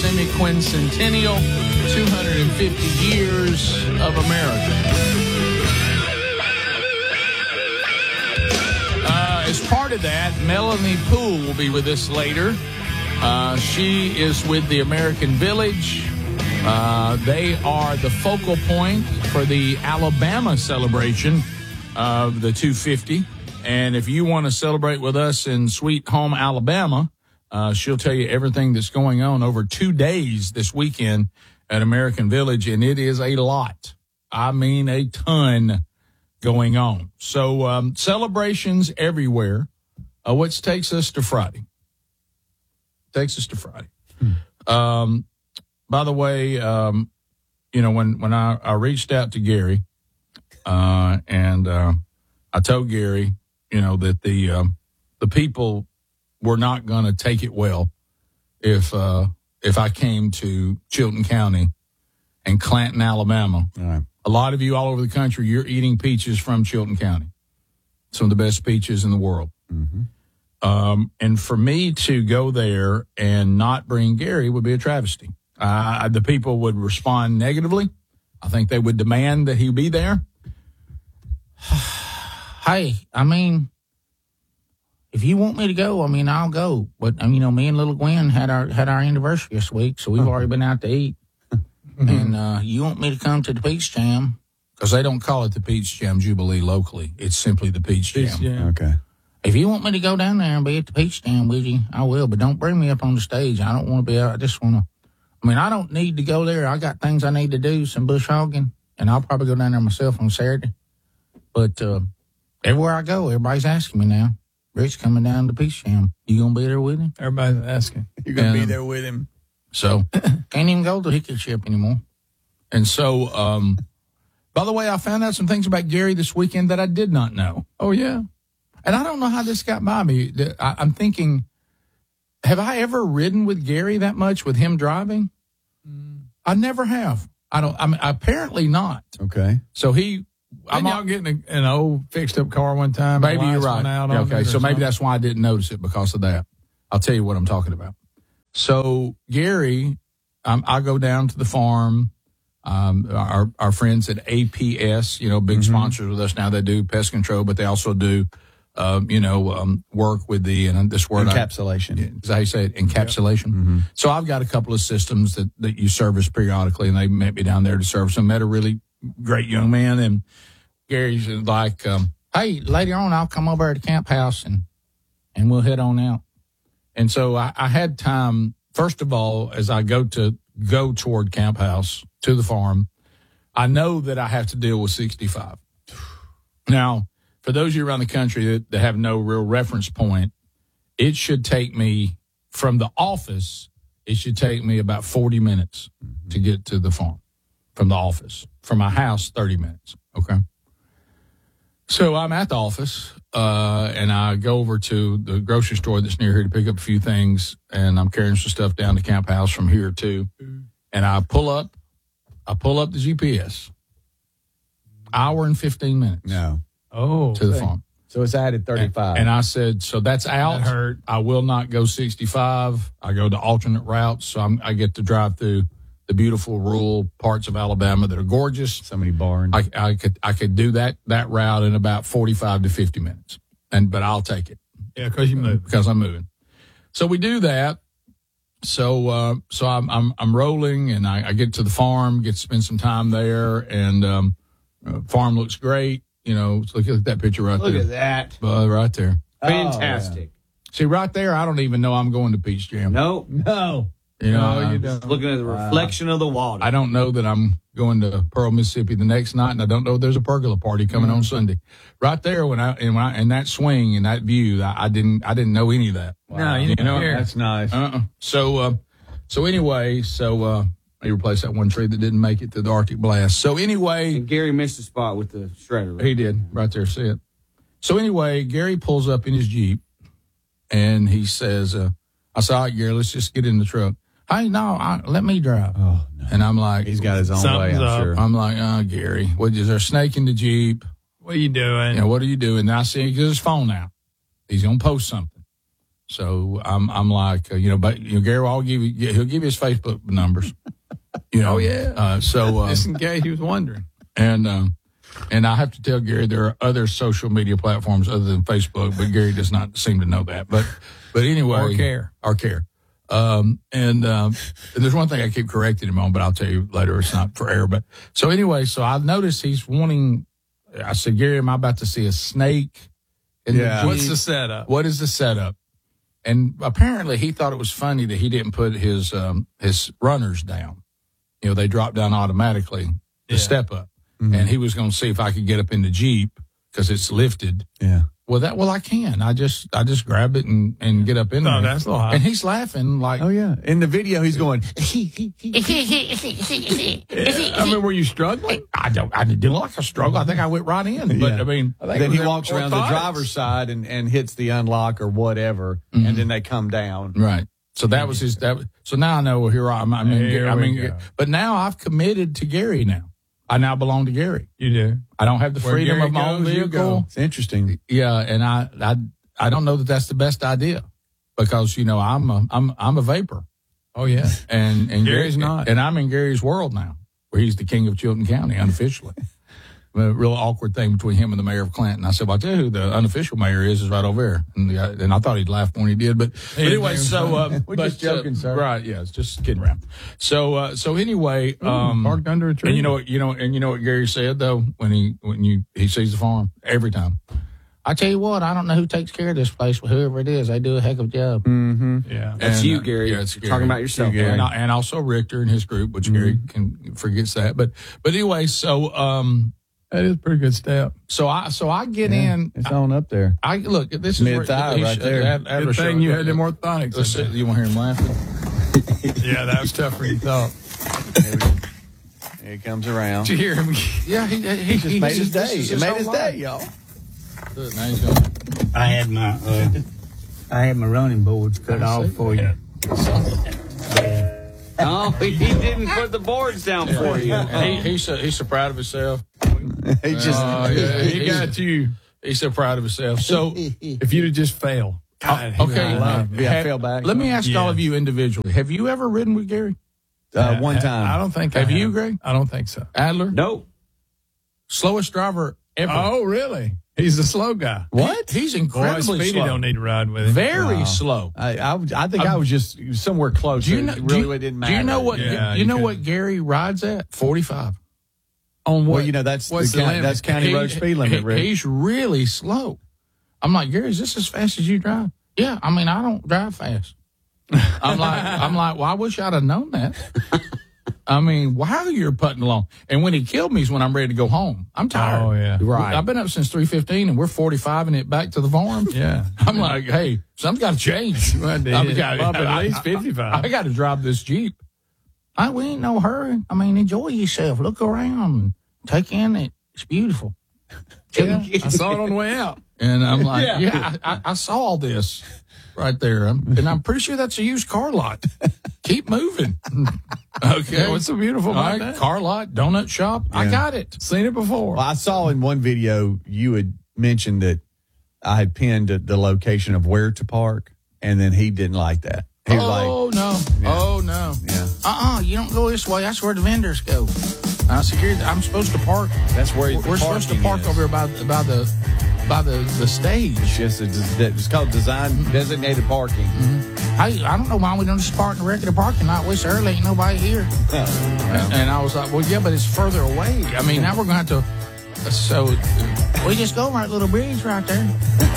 semi-quincentennial, 250 years of America. As part of that, Melanie Poole will be with us later. She is with the American Village. They are the focal point for the Alabama celebration of the 250. And if you want to celebrate with us in Sweet Home, Alabama, she'll tell you everything that's going on over 2 days this weekend at American Village. And it is a lot. I mean, a ton going on. So celebrations everywhere, which takes us to Friday. By the way, when I reached out to Gary, and I told Gary, that the people were not going to take it well if I came to Chilton County and Clanton, Alabama. All right. A lot of you all over the country, you're eating peaches from Chilton County, some of the best peaches in the world. Mm-hmm. And for me to go there and not bring Gary would be a travesty. The people would respond negatively. I think they would demand that he be there. Hey, I mean, if you want me to go, I'll go. But, me and little Gwen had our anniversary this week, so we've already been out to eat. And you want me to come to the Peach Jam? Because they don't call it the Peach Jam Jubilee locally. It's simply the Peach Jam. Okay. If you want me to go down there and be at the Peach Jam with you, I will. But don't bring me up on the stage. I don't want to be out. I just want to. I don't need to go there. I got things I need to do, some bush hogging, and I'll probably go down there myself on Saturday. But everywhere I go, everybody's asking me now, Rich coming down to Peach Jam. You going to be there with him? Everybody's asking. You're going to be there with him. So, can't even go to Hickory Ship anymore. And so, by the way, I found out some things about Gary this weekend that I did not know. Oh, yeah. And I don't know how this got by me. I'm thinking, have I ever ridden with Gary that much with him driving? I never have. Apparently not. Okay. So I'm out getting an old fixed up car one time. Maybe you're Lights right. went out Yeah, on okay, it or so maybe something. that's why I didn't notice it, because of that. I'll tell you what I'm talking about. So Gary, I go down to the farm. Our friends at APS, big sponsors with us now. They do pest control, but they also do, work with the, and this word encapsulation. Is that how you say it? Encapsulation. Mm-hmm. So I've got a couple of systems that you service periodically, and they met me down there to service them. Met a really great young man, and Gary's like, hey, later on, I'll come over to the camp house and we'll head on out. And so I had time, first of all, as I go toward camp house to the farm, I know that I have to deal with 65. Now, for those of you around the country that have no real reference point, it should take me from the office, it should take me about 40 minutes to get to the farm from the office. From my house, 30 minutes. Okay. So I'm at the office, and I go over to the grocery store that's near here to pick up a few things, and I'm carrying some stuff down to camp house from here too. And I pull up the GPS. Hour and 15 minutes. No. Oh. To the farm. So it's added 35. And I said, so that's out. That hurt. I will not go 65. I go to alternate routes, so I get to drive through the beautiful rural parts of Alabama that are gorgeous. So many barns. I could do that route in about 45 to 50 minutes, but I'll take it. Yeah, because you moved. Because I'm moving. So we do that. So I'm rolling, and I get to the farm, get to spend some time there, and farm looks great. Look at that picture right there. Look at that. Right there. Fantastic. See, right there, I don't even know I'm going to Peach Jam. No. You don't. Looking at the reflection of the water. I don't know that I'm going to Pearl, Mississippi the next night, and I don't know there's a pergola party coming on Sunday. Right there, when I in that swing and that view, I didn't know any of that. No, you didn't care. That's nice. So anyway, I replaced that one tree that didn't make it to the Arctic blast. So anyway, And Gary missed the spot with the shredder. he did right there. See it. So anyway, Gary pulls up in his Jeep, and he says, "I said, all right, Gary, let's just get in the truck." Hey, no, let me drive. Oh, no. And I'm like, He's got his own way, Something's I'm up. sure. I'm like, oh, Gary, is there a snake in the Jeep? What are you doing? What are you doing? And I see he gets his phone out. He's going to post something. So I'm like, but Gary, he'll give you his Facebook numbers. Oh, yeah. Just in case he was wondering. And I have to tell Gary there are other social media platforms other than Facebook, but Gary does not seem to know that. But anyway, Or care. And there's one thing I keep correcting him on, but I'll tell you later. It's not for air. But so anyway, so I've noticed he's wanting. I said, Gary, am I about to see a snake? What's the setup? What is the setup? And apparently, he thought it was funny that he didn't put his runners down. They drop down automatically to step up. Mm-hmm. And he was going to see if I could get up in the Jeep because it's lifted. Yeah. Well, I can. I just grab it and get up in there. No, that's a little high. And he's laughing like. Oh yeah. In the video, he's going. I mean, were you struggling? I didn't look like a struggle. I think I went right in. But Yeah. I mean, Then he walks around the driver's side and hits the unlock or whatever, and then they come down. right. So that was his. So now I know here I am. Here we go. But now I've committed to Gary. Now I now belong to Gary. You do. I don't have the Where freedom Gary of my own goes, you vehicle. go. It's interesting. Yeah, and I don't know that that's the best idea because I'm a vapor. Oh, yeah. And Gary's not. And I'm in Gary's world now, where he's the king of Chilton County unofficially. A real awkward thing between him and the mayor of Clanton. I said, well, I'll tell you who the unofficial mayor is right over there. And I thought he'd laugh when he did. But anyway, so. We're just joking, sir. Right, yeah, it's just kidding around. So anyway. Parked under a tree. And you know what Gary said, though, when he sees the farm? Every time. I tell you what, I don't know who takes care of this place, but whoever it is, they do a heck of a job. Mm-hmm. Yeah. That's you, Gary. Yeah, it's You're talking about yourself. Gary. Gary. And also Richter and his group, which Gary forgets that. But anyway, so that is a pretty good step. so I get in. It's on up there. I look. This is Mid-thigh right there. Good thing you had them orthotics. Let's see, you want to hear him laughing? Yeah, that was tougher than you thought. Here he comes around. Did you hear him? Yeah, he Just made his day. this is It made whole his life. day, y'all. Good, now he's going. I had my running boards cut off for you. Oh, he didn't put the boards down for you. He's so proud of himself. He just. He got you. He's so proud of himself. So If you'd have just failed. God, he okay, would have loved it. I fell back. let me ask Yeah. all of you individually. Have you ever ridden with Gary One time. I don't think Have I you, Greg? I don't think so. Adler? Nope. Slowest driver ever. Oh, really? He's the slow guy. What? He's Boy, incredibly Speedy slow. don't need to ride with him. Very Wow. slow. I think I was just somewhere close. Do you It know? really didn't matter. Do you know what? Yeah, you you know could- what Gary rides at? 45. On what? Well, that's What's the limit? that's county road speed limit, Rick. He's really slow. I'm like, Gary, is this as fast as you drive? Yeah, I mean, I don't drive fast. I'm like, well, I wish I'd have known that. I mean, while you're putting along, and when he killed me is when I'm ready to go home. I'm tired. Oh, yeah. Right. I've been up since 3:15, and we're 45 and it back to the farm. Yeah. I'm like, hey, something's got to change. Well, dude, I've got- Bob, at least 55. I got to drive this Jeep. We ain't no hurry. I mean, enjoy yourself. Look around. Take in it. It's beautiful. Yeah, I saw it on the way out. And I'm like, I saw all this right there. And I'm pretty sure that's a used car lot. Keep moving. Okay. Yeah, what's so beautiful All about right, that? car lot, donut shop. I got it. Seen it before. Well, I saw in one video you had mentioned that I had pinned the location of where to park, and then he didn't like that. He was Oh, no. Oh, no. Yeah. You don't go this way. That's where the vendors go. I said, I'm supposed to park. That's where We're supposed to park over here by the stage. It's called designated parking. I don't know why we don't just park in the regular parking lot. It's early, ain't nobody here. And I was like, well, yeah, but it's further away. I mean, now we're going to have to. So we just go right, little bridge right there.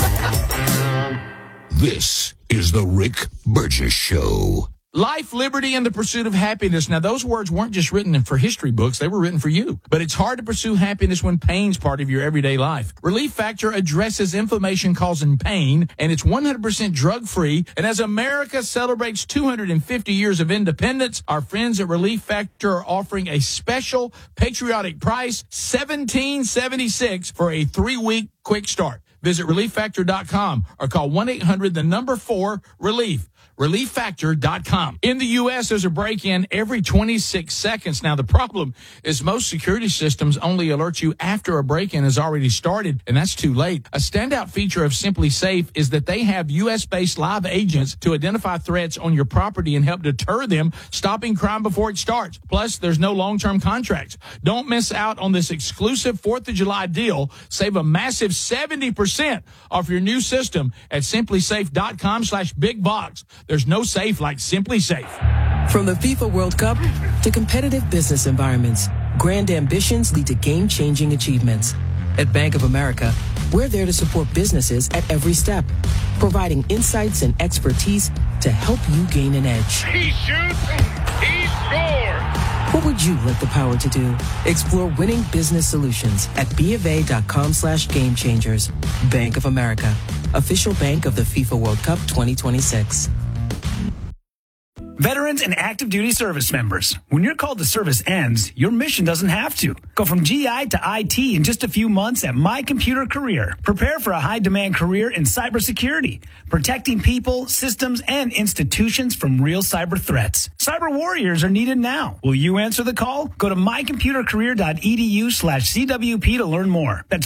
This is the Rick Burgess Show. Life, liberty, and the pursuit of happiness. Now, those words weren't just written for history books. They were written for you. But it's hard to pursue happiness when pain's part of your everyday life. Relief Factor addresses inflammation causing pain, and it's 100% drug-free. And as America celebrates 250 years of independence, our friends at Relief Factor are offering a special patriotic price, $17.76 for a 3-week quick start. Visit ReliefFactor.com or call 1-800-4-RELIEF. ReliefFactor.com. In the U.S., there's a break-in every 26 seconds. Now, the problem is most security systems only alert you after a break-in has already started, and that's too late. A standout feature of Simply Safe is that they have U.S.-based live agents to identify threats on your property and help deter them, stopping crime before it starts. Plus, there's no long-term contracts. Don't miss out on this exclusive 4th of July deal. Save a massive 70% off your new system at simplysafe.com/bigbox. There's no safe like Simply Safe. From the FIFA World Cup to competitive business environments, grand ambitions lead to game-changing achievements. At Bank of America, we're there to support businesses at every step, providing insights and expertise to help you gain an edge. He shoots, he scores! What would you like the power to do? Explore winning business solutions at BofA.com/gamechangers. Bank of America, official bank of the FIFA World Cup 2026. Veterans and active duty service members, when your call to service ends, your mission doesn't have to. Go from GI to IT in just a few months at My Computer Career. Prepare for a high-demand career in cybersecurity, protecting people, systems, and institutions from real cyber threats. Cyber warriors are needed now. Will you answer the call? Go to mycomputercareer.edu/CWP to learn more. That's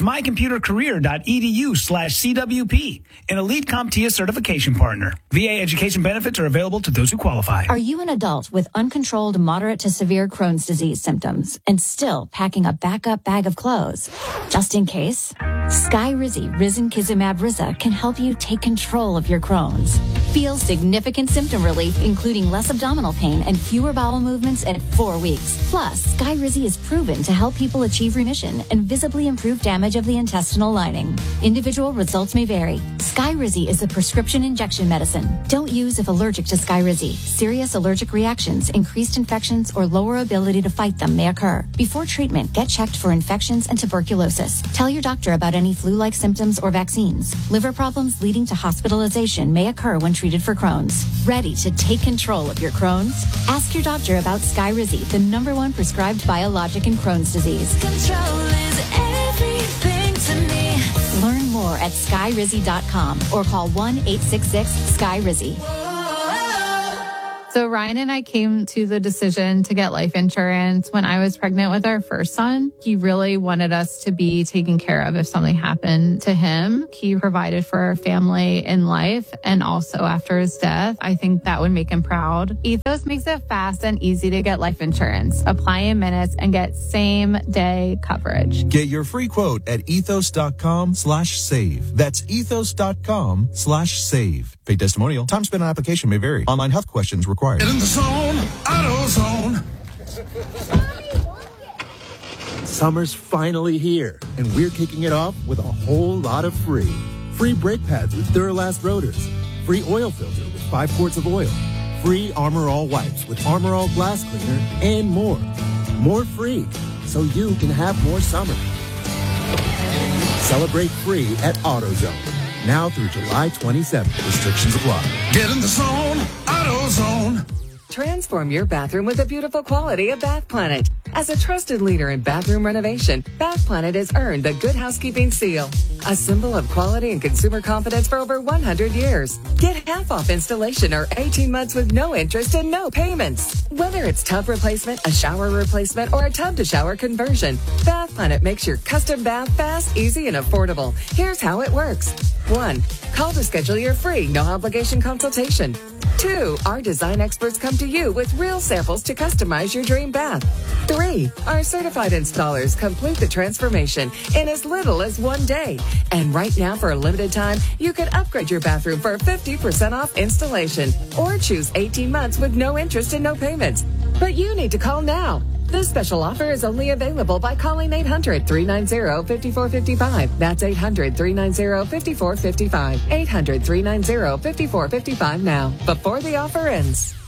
mycomputercareer.edu/CWP, an elite CompTIA certification partner. VA education benefits are available to those who qualify. Are you an adult with uncontrolled moderate to severe Crohn's disease symptoms and still packing a backup bag of clothes? Just in case, Skyrizi Risankizumab Riza can help you take control of your Crohn's. Feel significant symptom relief, including less abdominal pain and fewer bowel movements at 4 weeks. Plus, Skyrizi is proven to help people achieve remission and visibly improve damage of the intestinal lining. Individual results may vary. Skyrizi is a prescription injection medicine. Don't use if allergic to Skyrizi. Serious allergic reactions, increased infections, or lower ability to fight them may occur. Before treatment, get checked for infections and tuberculosis. Tell your doctor about any flu-like symptoms or vaccines. Liver problems leading to hospitalization may occur when treated for Crohn's. Ready to take control of your Crohn's? Ask your doctor about Skyrizi, the #1 prescribed biologic in Crohn's disease. Control is everything to me. Learn more at Skyrizi.com or call 1-866-SKYRIZI. So Ryan and I came to the decision to get life insurance when I was pregnant with our first son. He really wanted us to be taken care of if something happened to him. He provided for our family in life and also after his death. I think that would make him proud. Ethos makes it fast and easy to get life insurance. Apply in minutes and get same day coverage. Get your free quote at ethos.com/save. That's ethos.com/save. Paid testimonial. Time spent on application may vary. Online health questions required. Get in the zone, AutoZone. Summer's finally here, and we're kicking it off with a whole lot of free. Free brake pads with Duralast rotors. Free oil filter with 5 quarts of oil. Free Armor All wipes with Armor All glass cleaner, and more. More free, so you can have more summer. Celebrate free at AutoZone. Now through July 27th. Restrictions apply. Get in the zone, AutoZone. Transform your bathroom with the beautiful quality of Bath Planet. As a trusted leader in bathroom renovation, Bath Planet has earned the Good Housekeeping seal, a symbol of quality and consumer confidence for over 100 years. Get half off installation or 18 months with no interest and no payments. Whether it's tub replacement, a shower replacement, or a tub to shower conversion, Bath Planet makes your custom bath fast, easy, and affordable. Here's how it works. 1. Call to schedule your free, no obligation consultation. 2. Our design experts come to you with real samples to customize your dream bath. 3. Our certified installers complete the transformation in as little as 1 day. And right now, for a limited time, you can upgrade your bathroom for 50% off installation or choose 18 months with no interest and no payments. But you need to call now. This special offer is only available by calling 800-390-5455. That's 800-390-5455. 800-390-5455 now, before the offer ends.